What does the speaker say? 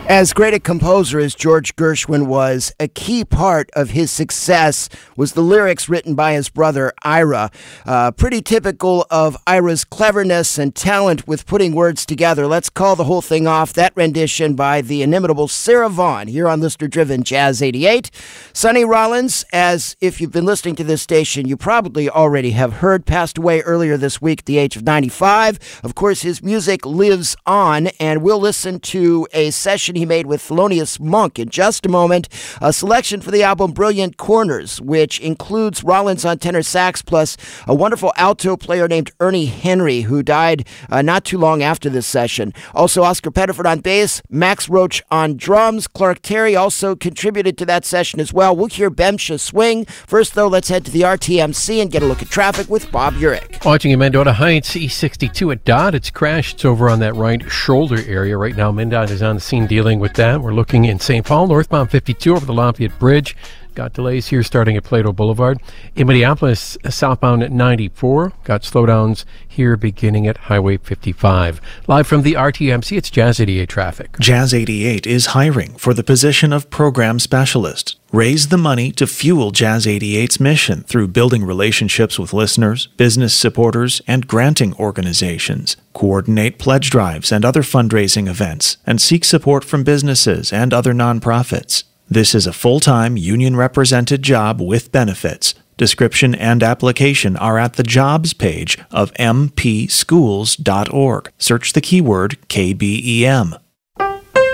As great a composer as George Gershwin was, a key part of his success was the lyrics written by his brother Ira. Pretty typical of Ira's cleverness and talent with putting words together. Let's call the whole thing off. That rendition by the inimitable Sarah Vaughan here on listener-driven Jazz 88. Sonny Rollins, as if you've been listening to this station, you probably already have heard, passed away earlier this week at the age of 95. Of course, his music lives on, and we'll listen to a session he made with Thelonious Monk in just a moment. A selection for the album Brilliant Corners, which includes Rollins on tenor sax plus a wonderful alto player named Ernie Henry, who died not too long after this session. Also Oscar Pettiford on bass, Max Roach on drums. Clark Terry also contributed to that session as well. We'll hear Bemsha swing. First, though, let's head to the RTMC and get a look at traffic with Bob Urich. Watching in Mendota Heights, E62 at Dodd. It's crashed. It's over on that right shoulder area. Right now, MnDOT is on the scene dealing with that. We're looking in St. Paul, northbound 52 over the Lafayette Bridge. Got delays here starting at Plato Boulevard. In Minneapolis, southbound at 94. Got slowdowns here beginning at Highway 55. Live from the RTMC, it's Jazz 88 traffic. Jazz 88 is hiring for the position of program specialist. Raise the money to fuel Jazz 88's mission through building relationships with listeners, business supporters, and granting organizations. Coordinate pledge drives and other fundraising events, and seek support from businesses and other nonprofits. This is a full-time, union-represented job with benefits. Description and application are at the jobs page of mpschools.org. Search the keyword KBEM.